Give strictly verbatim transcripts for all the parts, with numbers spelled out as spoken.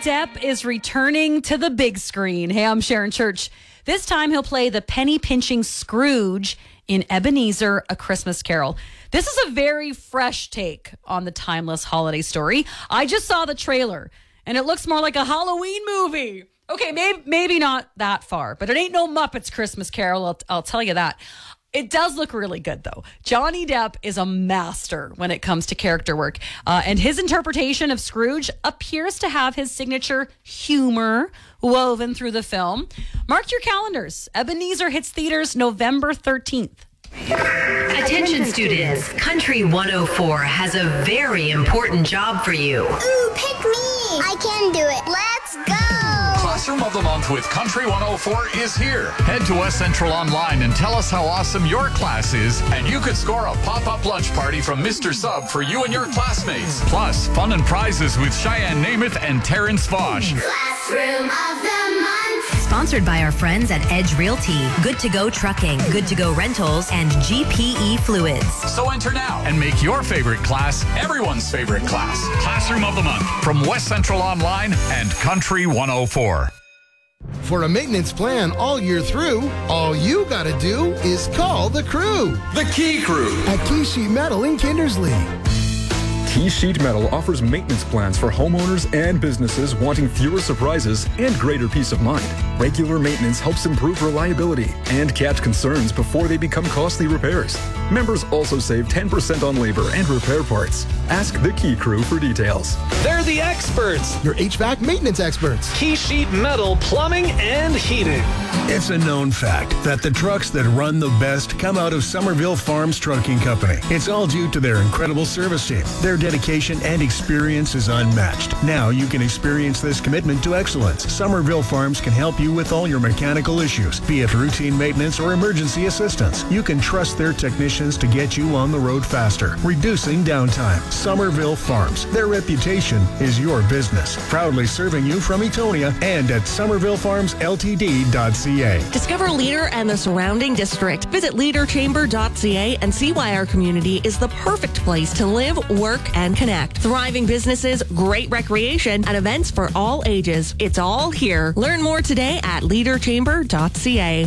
Depp is returning to the big screen. Hey, I'm Sharon Church. This time he'll play the penny-pinching Scrooge in Ebenezer, A Christmas Carol. This is a very fresh take on the timeless holiday story. I just saw the trailer, and it looks more like a Halloween movie. Okay, maybe, maybe not that far, but it ain't no Muppets Christmas Carol, I'll, I'll tell you that. It does look really good, though. Johnny Depp is a master when it comes to character work. Uh, and his interpretation of Scrooge appears to have his signature humor woven through the film. Mark your calendars. Ebenezer hits theaters November thirteenth. Attention students, Country one oh four has a very important job for you. Ooh, pick me! I can do it. Let's go! Classroom of the Month with Country one oh four is here. Head to West Central Online and tell us how awesome your class is, and you could score a pop-up lunch party from Mister Sub for you and your classmates. Plus, fun and prizes with Cheyenne Namath and Terrence Vosh. Classroom of the Month. Sponsored by our friends at Edge Realty, Good to Go Trucking, Good to Go Rentals, and G P E Fluids. So enter now and make your favorite class everyone's favorite class. Classroom of the Month from West Central Online and Country one oh four. For a maintenance plan all year through, all you gotta do is call the crew. The Key Crew At Key Sheet Metal in Kindersley. Key Sheet Metal offers maintenance plans for homeowners and businesses wanting fewer surprises and greater peace of mind. Regular maintenance helps improve reliability and catch concerns before they become costly repairs. Members also save ten percent on labor and repair parts. Ask the Key Crew for details. They're the experts. Your H V A C maintenance experts. Key Sheet Metal Plumbing and Heating. It's a known fact that the trucks that run the best come out of Somerville Farms Trucking Company. It's all due to their incredible service team. Their dedication and experience is unmatched. Now you can experience this commitment to excellence. Somerville Farms can help you with all your mechanical issues, be it routine maintenance or emergency assistance. You can trust their technicians to get you on the road faster, reducing downtime. Somerville Farms. Their reputation is your business. Proudly serving you from Etonia and at somerville farms l t d dot c a. Discover Leader and the surrounding district. Visit leader chamber dot c a and see why our community is the perfect place to live, work, and connect. Thriving businesses, great recreation, and events for all ages. It's all here. Learn more today at leader chamber dot c a.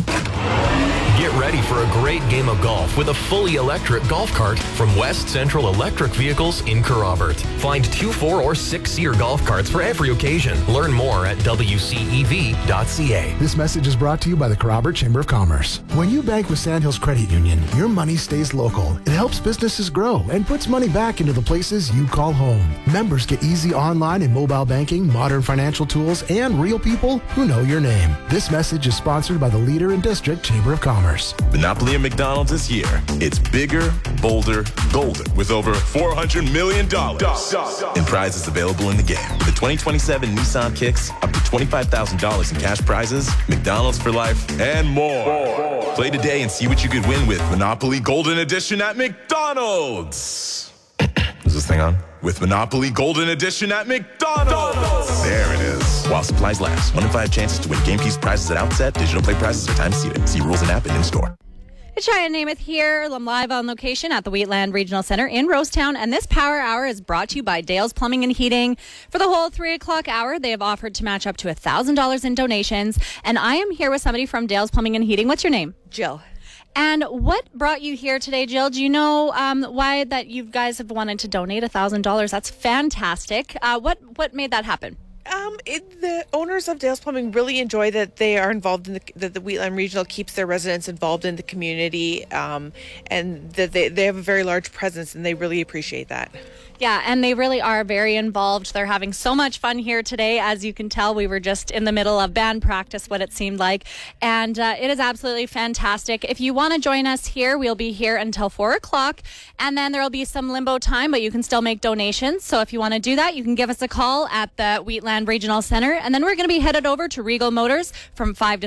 Get ready for a great game of golf with a fully electric golf cart from West Central Electric Vehicles in Kerrobert. Find two, four, or six-seater golf carts for every occasion. Learn more at w c e v dot c a. This message is brought to you by the Kerrobert Chamber of Commerce. When you bank with Sandhills Credit Union, your money stays local. It helps businesses grow and puts money back into the places you call home. Members get easy online and mobile banking, modern financial tools, and real people who know your name. This message is sponsored by the Leader and District Chamber of Commerce. Monopoly at McDonald's is here. It's bigger, bolder, golden with over four hundred million dollars in prizes available in the game. With the twenty twenty-seven Nissan Kicks, up to twenty-five thousand dollars in cash prizes, McDonald's for life, and more. more. Play today and see what you could win with Monopoly Golden Edition at McDonald's. Is this thing on? With Monopoly Golden Edition at McDonald's. There it is. While supplies last. One in five chances to win game keys prizes at outset. Digital play prizes are time seated. See rules and app and in store. It's Cheyenne Namath here. I'm live on location at the Wheatland Regional Center in Rosetown, and this Power Hour is brought to you by Dale's Plumbing and Heating. For the whole three o'clock hour, they have offered to match up to one thousand dollars in donations, and I am here with somebody from Dale's Plumbing and Heating. What's your name? Jill. And what brought you here today, Jill? Do you know um, why that you guys have wanted to donate one thousand dollars? That's fantastic. Uh, what, what made that happen? Um, it, the owners of Dale's Plumbing really enjoy that they are involved in the, that the Wheatland Regional keeps their residents involved in the community, um, and that they, they have a very large presence, and they really appreciate that. Yeah, and they really are very involved. They're having so much fun here today. As you can tell, we were just in the middle of band practice, what it seemed like. And uh, it is absolutely fantastic. If you want to join us here, we'll be here until four o'clock. And then there will be some limbo time, but you can still make donations. So if you want to do that, you can give us a call at the Wheatland Regional Center. And then we're going to be headed over to Regal Motors from five to